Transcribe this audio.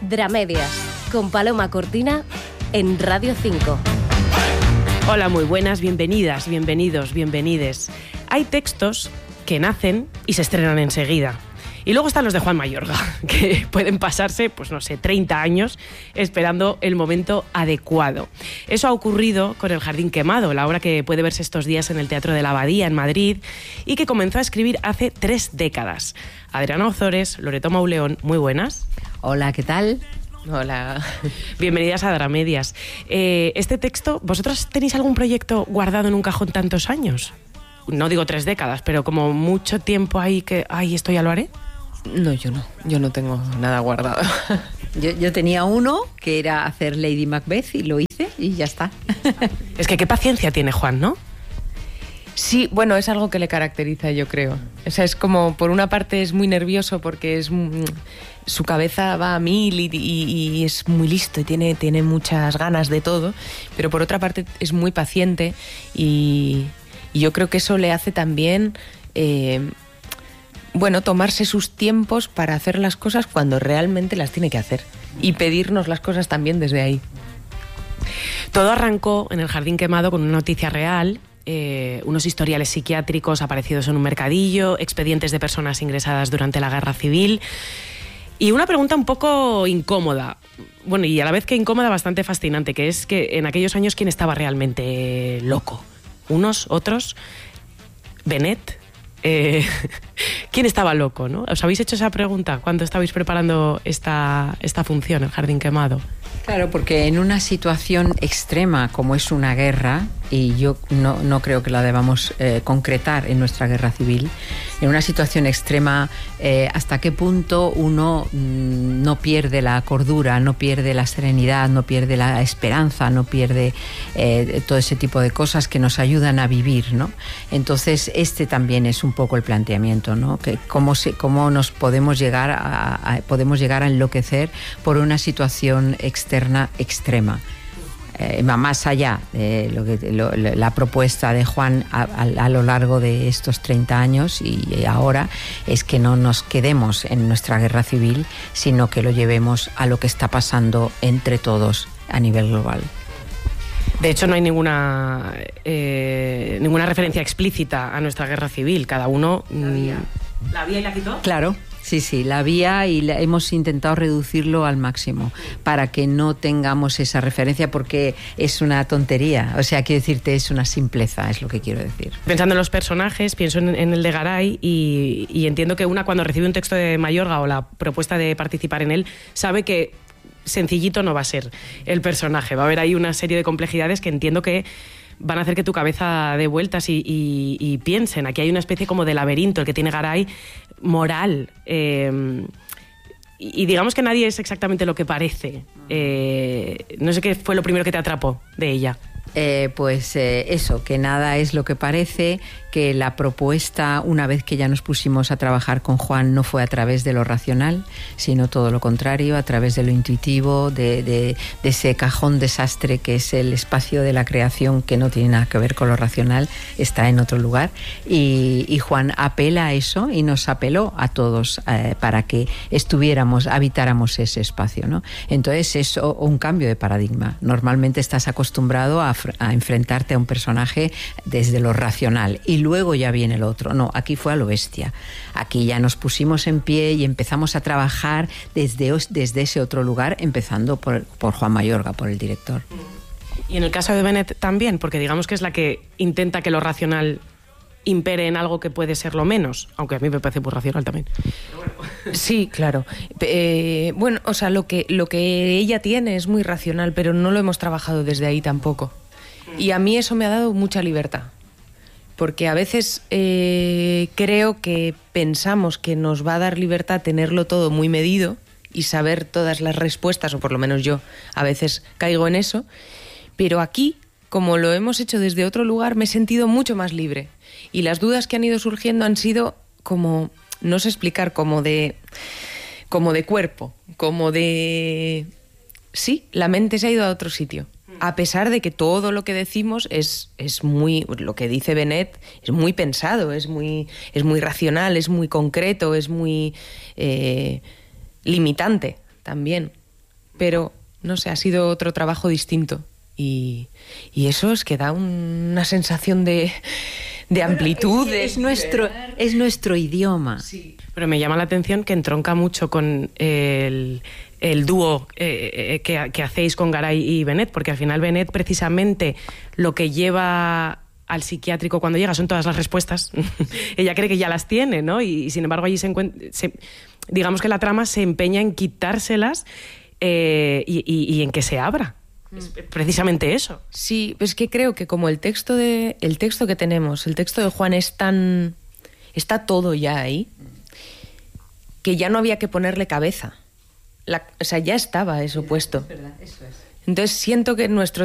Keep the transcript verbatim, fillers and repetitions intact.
Dramedias, con Paloma Cortina en Radio cinco. Hola, muy buenas, bienvenidas, bienvenidos, bienvenides. Hay textos que nacen y se estrenan enseguida. Y luego están los de Juan Mayorga, que pueden pasarse, pues no sé, treinta años esperando el momento adecuado. Eso ha ocurrido con El Jardín Quemado, la obra que puede verse estos días en el Teatro de la Abadía, en Madrid, y que comenzó a escribir hace tres décadas. Adriana Ozores, Loreto Mauleón, muy buenas. Hola, ¿qué tal? Hola. Bienvenidas a Dramedias. Eh, este texto, ¿vosotros tenéis algún proyecto guardado en un cajón tantos años? No digo tres décadas, pero como mucho tiempo ahí que, ay, esto ya lo haré. No, yo no, yo no tengo nada guardado. Yo, yo tenía uno que era hacer Lady Macbeth y lo hice y ya está. Es que qué paciencia tiene Juan, ¿no? Sí, bueno, es algo que le caracteriza, yo creo. O sea, es como, por una parte es muy nervioso porque es su cabeza va a mil y, y, y es muy listo y tiene, tiene muchas ganas de todo, pero por otra parte es muy paciente y, y yo creo que eso le hace también... Eh, bueno, tomarse sus tiempos para hacer las cosas cuando realmente las tiene que hacer y pedirnos las cosas también desde ahí. Todo arrancó en El Jardín Quemado con una noticia real, eh, unos historiales psiquiátricos aparecidos en un mercadillo, expedientes de personas ingresadas durante la Guerra Civil y una pregunta un poco incómoda, bueno, y a la vez que incómoda, bastante fascinante, que es que en aquellos años ¿quién estaba realmente loco? ¿Unos? ¿Otros? ¿Bennett? Eh, ¿Quién estaba loco, no? ¿Os habéis hecho esa pregunta cuando estabais preparando esta, esta función, El Jardín Quemado? Claro, porque en una situación extrema como es una guerra, y yo no, no creo que la debamos eh, concretar en nuestra guerra civil, en una situación extrema, eh, hasta qué punto uno mmm, no pierde la cordura, no pierde la serenidad, no pierde la esperanza, no pierde eh, todo ese tipo de cosas que nos ayudan a vivir, ¿no? Entonces, este también es un poco el planteamiento, ¿no? Que cómo, se, cómo nos podemos llegar a, a, podemos llegar a enloquecer por una situación externa extrema. Eh, más allá de lo que, lo, la propuesta de Juan a, a, a lo largo de estos treinta años y ahora es que no nos quedemos en nuestra guerra civil, sino que lo llevemos a lo que está pasando entre todos a nivel global. De hecho, no hay ninguna eh, ninguna referencia explícita a nuestra guerra civil. Cada uno... ¿La vía, ¿La vía y la quitó? Claro. Sí, sí, la vía y la, hemos intentado reducirlo al máximo para que no tengamos esa referencia porque es una tontería, o sea, quiero decirte, es una simpleza, es lo que quiero decir. Pensando en los personajes, pienso en, en el de Garay y, y entiendo que una cuando recibe un texto de Mayorga o la propuesta de participar en él, sabe que sencillito no va a ser el personaje, va a haber ahí una serie de complejidades que entiendo que van a hacer que tu cabeza dé vueltas y, y, y piensen. Aquí hay una especie como de laberinto, el que tiene Garay, moral. Eh, y, y digamos que nadie es exactamente lo que parece. Eh, no sé qué fue lo primero que te atrapó de ella. Eh, pues eh, eso, que nada es lo que parece, que la propuesta, una vez que ya nos pusimos a trabajar con Juan, no fue a través de lo racional, sino todo lo contrario, a través de lo intuitivo, de, de, de ese cajón desastre que es el espacio de la creación, que no tiene nada que ver con lo racional, está en otro lugar. Y, y Juan apela a eso y nos apeló a todos eh, para que estuviéramos, habitáramos ese espacio, ¿no? Entonces es un cambio de paradigma. Normalmente estás acostumbrado a a enfrentarte a un personaje desde lo racional y luego ya viene el otro. No, aquí fue a lo bestia. Aquí ya nos pusimos en pie y empezamos a trabajar desde, desde ese otro lugar, empezando por, por Juan Mayorga, por el director. Y en el caso de Bennett también, porque digamos que es la que intenta que lo racional impere en algo que puede ser lo menos, aunque a mí me parece muy racional también. Bueno. Sí, claro. Eh, bueno, o sea, lo que, lo que ella tiene es muy racional, pero no lo hemos trabajado desde ahí tampoco. Y a mí eso me ha dado mucha libertad, porque a veces eh, creo que pensamos que nos va a dar libertad tenerlo todo muy medido y saber todas las respuestas, o por lo menos yo a veces caigo en eso, pero aquí, como lo hemos hecho desde otro lugar, me he sentido mucho más libre. Y las dudas que han ido surgiendo han sido como, no sé explicar, como de, como de cuerpo, como de... Sí, la mente se ha ido a otro sitio. A pesar de que todo lo que decimos es, es muy... Lo que dice Bennett es muy pensado, es muy, es muy racional, es muy concreto, es muy eh, limitante también. pero no sé, ha sido otro trabajo distinto. Y, y eso es que da un, una sensación de, de amplitud. Bueno, es, es, nuestro, es nuestro idioma. Sí. Pero me llama la atención que entronca mucho con el, el dúo eh, que, que hacéis con Garay y Benet, porque al final Benet precisamente lo que lleva al psiquiátrico cuando llega son todas las respuestas. Ella cree que ya las tiene, ¿no? Y, y sin embargo allí se encuentra... Se, digamos que la trama se empeña en quitárselas eh, y, y, y en que se abra. Es precisamente eso. Sí, es que creo que como el texto de el texto que tenemos, el texto de Juan es tan... está todo ya ahí, que ya no había que ponerle cabeza. La, o sea, ya estaba eso puesto. Es verdad, eso es. Entonces siento que nuestro